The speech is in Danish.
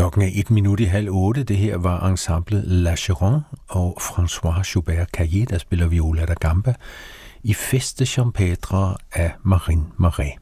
Klokken er 7:01. Det her var ensemblet La Chiron og François Joubert-Caillé, der spiller viola da gamba, i Feste Champêtre af Marine Marais.